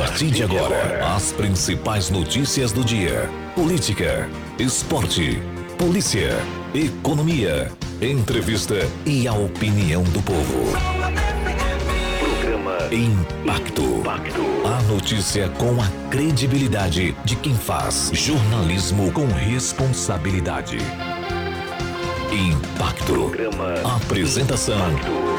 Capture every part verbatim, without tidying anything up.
partir de agora, as principais notícias do dia: política, esporte, polícia, economia, entrevista e a opinião do povo. Programa Impacto. Impacto. A notícia com a credibilidade de quem faz jornalismo com responsabilidade. Impacto. Programa Apresentação. Impacto.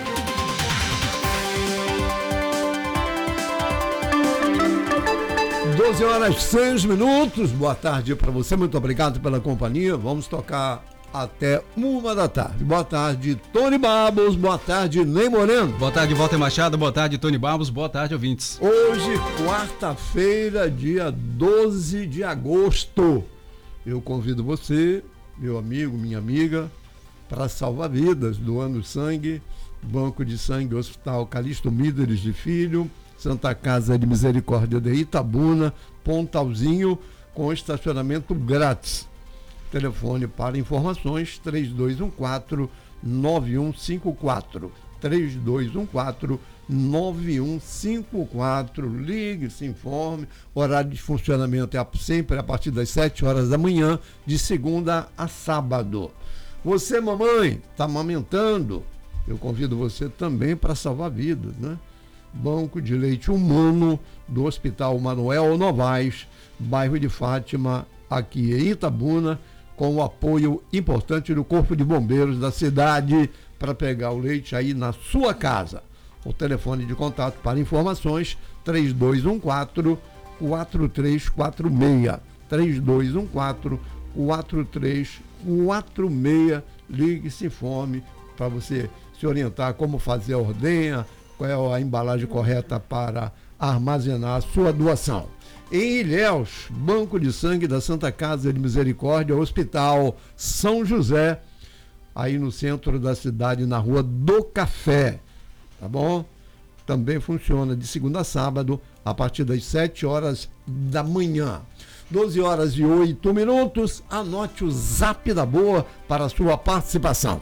doze horas e seis minutos, boa tarde para você, muito obrigado pela companhia. Vamos tocar até uma da tarde. Boa tarde, Tony Babos, boa tarde, Ney Moreno. Boa tarde, Walter Machado, boa tarde, Tony Babos, boa tarde, ouvintes. Hoje, quarta-feira, dia doze de agosto, eu convido você, meu amigo, minha amiga, para salvar vidas, doando sangue, Banco de Sangue, Hospital Calixto Míderes de Filho, Santa Casa de Misericórdia de Itabuna, Pontalzinho, com estacionamento grátis. Telefone para informações três dois um quatro, nove um cinco quatro, três dois um quatro, nove um cinco quatro. Ligue, se informe. Horário de funcionamento é sempre a partir das sete horas da manhã, de segunda a sábado. Você, mamãe, está amamentando? Eu convido você também para salvar vidas, né? Banco de Leite Humano do Hospital Manuel Novaes, bairro de Fátima, aqui em Itabuna, com o apoio importante do Corpo de Bombeiros da cidade para pegar o leite aí na sua casa. O telefone de contato para informações três dois um quatro, quatro três quatro seis, três dois um quatro, quatro três quatro seis. Ligue, se informe para você se orientar como fazer a ordenha, qual é a embalagem correta para armazenar a sua doação. Em Ilhéus, Banco de Sangue da Santa Casa de Misericórdia, Hospital São José, aí no centro da cidade, na Rua do Café, tá bom? Também funciona de segunda a sábado, a partir das sete horas da manhã. doze horas e oito minutos, anote o Zap da Boa para a sua participação.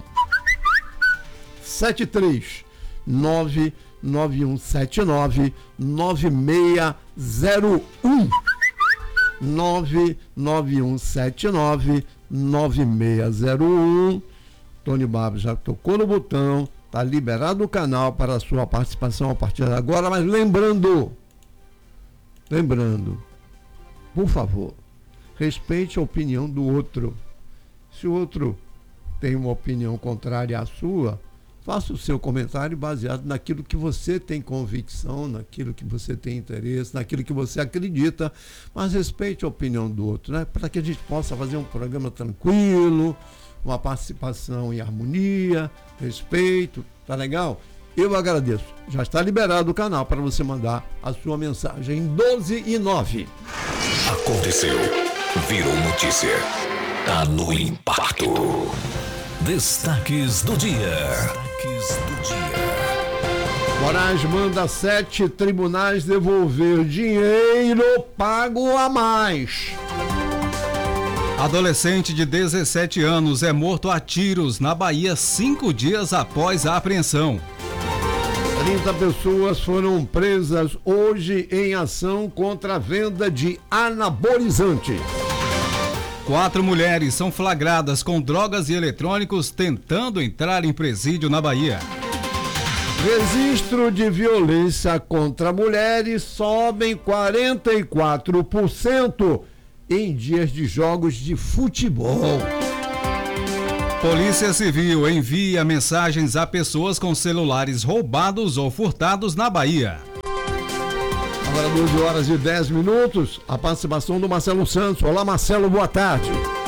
sete três nove nove um sete nove nove seis zero um nove nove um sete nove nove seis zero um. Tony Babos já tocou no botão, tá liberado o canal para a sua participação a partir de agora, mas lembrando, lembrando, por favor, respeite a opinião do outro. Se o outro tem uma opinião contrária à sua, faça o seu comentário baseado naquilo que você tem convicção, naquilo que você tem interesse, naquilo que você acredita, mas respeite a opinião do outro, né? Para que a gente possa fazer um programa tranquilo, uma participação em harmonia, respeito, tá legal? Eu agradeço. Já está liberado o canal para você mandar a sua mensagem. doze e nove. Aconteceu. Virou notícia. Tá no Impacto. Destaques do dia. Destaques do dia. Moraes manda sete tribunais devolver dinheiro pago a mais. Adolescente de dezessete anos é morto a tiros na Bahia cinco dias após a apreensão. trinta pessoas foram presas hoje em ação contra a venda de anabolizante. Quatro mulheres são flagradas com drogas e eletrônicos tentando entrar em presídio na Bahia. Registro de violência contra mulheres sobem quarenta e quatro por cento em dias de jogos de futebol. Polícia Civil envia mensagens a pessoas com celulares roubados ou furtados na Bahia. Agora doze horas e dez minutos, a participação do Marcelo Santos. Olá, Marcelo, boa tarde.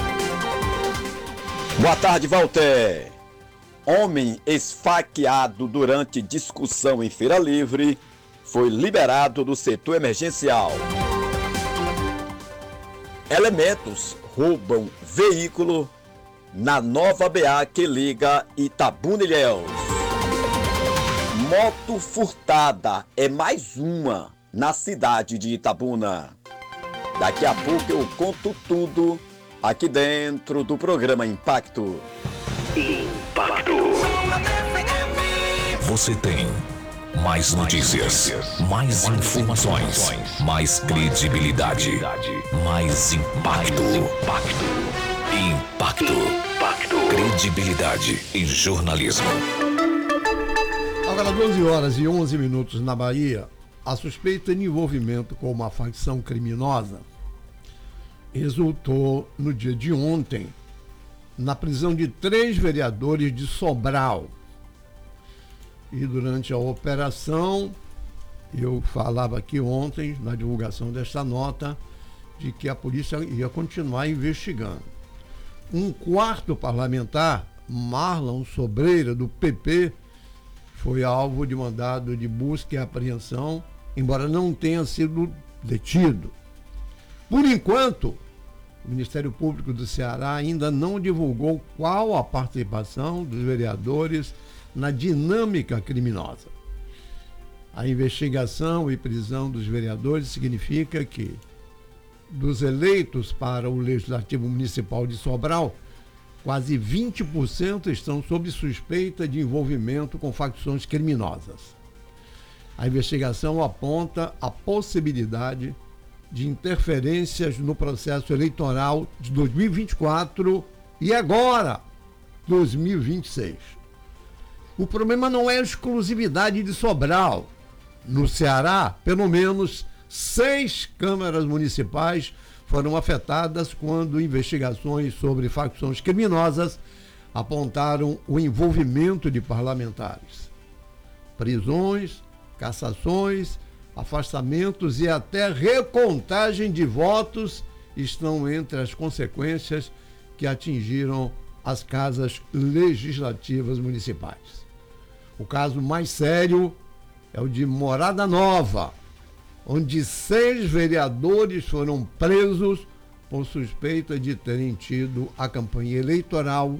Boa tarde, Walter. Homem esfaqueado durante discussão em Feira Livre foi liberado do setor emergencial. Elementos roubam veículo na nova B A que liga Itabuna e Ilhéus. Moto furtada é mais uma na cidade de Itabuna. Daqui a pouco eu conto tudo aqui dentro do programa Impacto. Impacto. Você tem Mais notícias, mais informações, mais credibilidade, mais impacto. Impacto. Impacto. Credibilidade e jornalismo. Agora, doze horas e onze minutos na Bahia, a suspeita de envolvimento com uma facção criminosa resultou no dia de ontem na prisão de três vereadores de Sobral. E durante a operação, eu falava aqui ontem, na divulgação desta nota, de que a polícia ia continuar investigando. Um quarto parlamentar, Marlon Sobreira, do P P, foi alvo de mandado de busca e apreensão, embora não tenha sido detido. Por enquanto, o Ministério Público do Ceará ainda não divulgou qual a participação dos vereadores na dinâmica criminosa. A investigação e prisão dos vereadores significa que, dos eleitos para o Legislativo Municipal de Sobral, quase vinte por cento estão sob suspeita de envolvimento com facções criminosas. A investigação aponta a possibilidade de interferências no processo eleitoral de dois mil e vinte e quatro e agora, dois mil e vinte e seis. O problema não é a exclusividade de Sobral. No Ceará, pelo menos seis câmaras municipais foram afetadas quando investigações sobre facções criminosas apontaram o envolvimento de parlamentares. Prisões, cassações, afastamentos e até recontagem de votos estão entre as consequências que atingiram as casas legislativas municipais. O caso mais sério é o de Morada Nova, onde seis vereadores foram presos por suspeita de terem tido a campanha eleitoral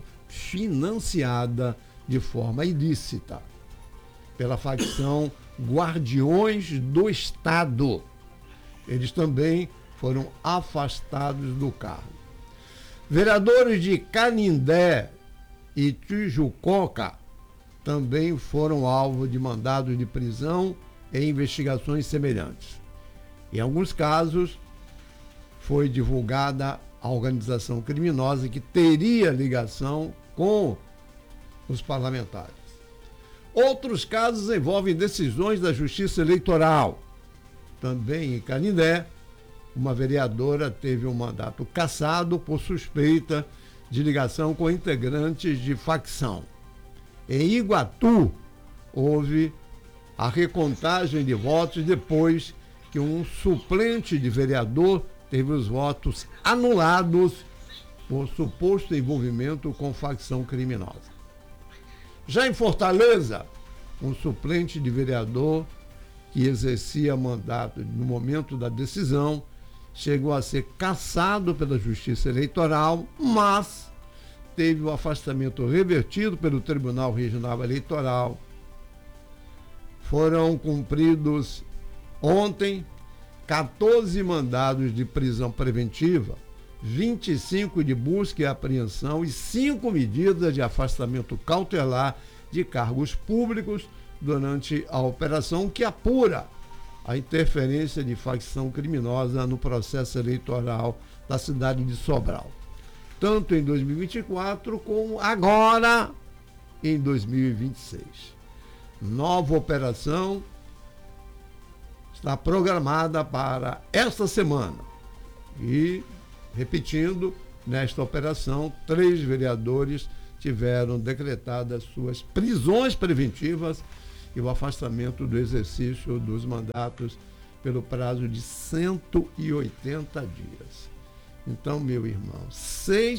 financiada de forma ilícita pela facção Guardiões do Estado. Eles também foram afastados do cargo. Vereadores de Canindé e Tijucoca também foram alvo de mandados de prisão e investigações semelhantes. Em alguns casos, foi divulgada a organização criminosa que teria ligação com os parlamentares. Outros casos envolvem decisões da Justiça Eleitoral. Também em Canindé, uma vereadora teve um mandato cassado por suspeita de ligação com integrantes de facção. Em Iguatu, houve a recontagem de votos depois que um suplente de vereador teve os votos anulados por suposto envolvimento com facção criminosa. Já em Fortaleza, um suplente de vereador que exercia mandato no momento da decisão chegou a ser cassado pela Justiça Eleitoral, mas teve o afastamento revertido pelo Tribunal Regional Eleitoral. Foram cumpridos ontem quatorze mandados de prisão preventiva, vinte e cinco de busca e apreensão e cinco medidas de afastamento cautelar de cargos públicos durante a operação que apura a interferência de facção criminosa no processo eleitoral da cidade de Sobral, tanto em dois mil e vinte e quatro como agora em dois mil e vinte e seis. Nova operação está programada para esta semana e, repetindo, nesta operação, três vereadores tiveram decretadas suas prisões preventivas e o afastamento do exercício dos mandatos pelo prazo de cento e oitenta dias. Então, meu irmão, seis